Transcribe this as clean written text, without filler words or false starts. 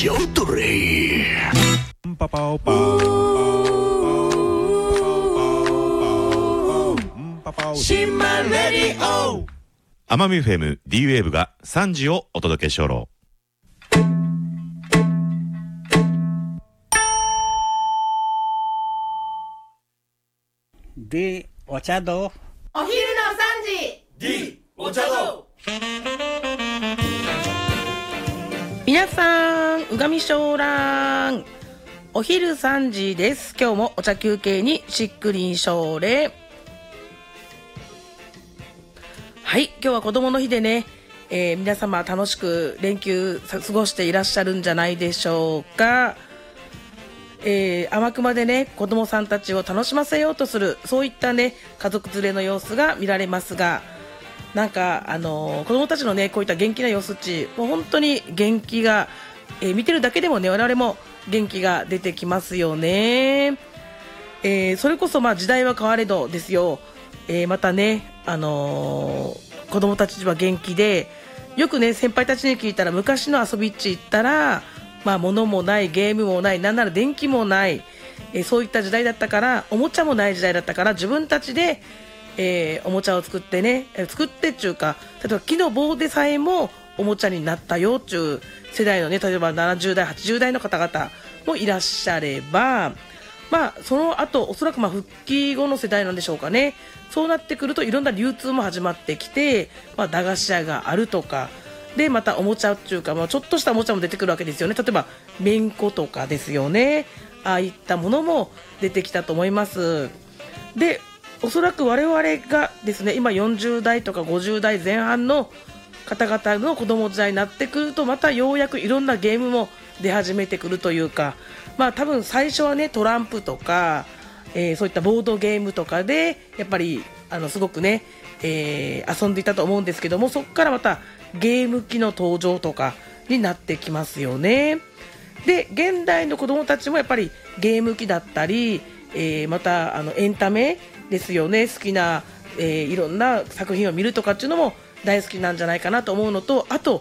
ショートレイパパオパオシンマレディオ奄美 FM D ウェーブが3時をお届けしょろ。 D お茶どお昼の3時 D お茶ど皆さんうがみしょうらんお昼3時です。今日もお茶休憩にしっくりんしょうれ。はい、今日は子供の日でね、皆様楽しく連休過ごしていらっしゃるんじゃないでしょうか。天熊でね子供さんたちを楽しませようとするそういったね家族連れの様子が見られますが、なんか子供たちのねこういった元気な様子っちもう本当に元気が、見てるだけでもね我々も元気が出てきますよね。それこそ時代は変われどですよ。またね子供たちは元気で、よくね先輩たちに聞いたら昔の遊びっち行ったら物もないゲームもないなんなら電気もない、そういった時代だったから、おもちゃもない時代だったから自分たちで、おもちゃを作ってね作ってっていうか、例えば木の棒でさえもおもちゃになったよっていう世代のね、例えば70代80代の方々もいらっしゃれば、その後おそらく復帰後の世代なんでしょうかね。そうなってくるといろんな流通も始まってきて、駄菓子屋があるとかで、またおもちゃっていうか、ちょっとしたおもちゃも出てくるわけですよね。例えばめんことかですよね。ああいったものも出てきたと思います。でおそらく我々がですね今40代とか50代前半の方々の子供時代になってくると、またようやくいろんなゲームも出始めてくるというか、多分最初はねトランプとか、そういったボードゲームとかでやっぱりすごくね、遊んでいたと思うんですけども、そこからまたゲーム機の登場とかになってきますよね。で現代の子どもたちもやっぱりゲーム機だったり、またエンタメですよね。好きな、いろんな作品を見るとかっていうのも大好きなんじゃないかなと思うのと、あと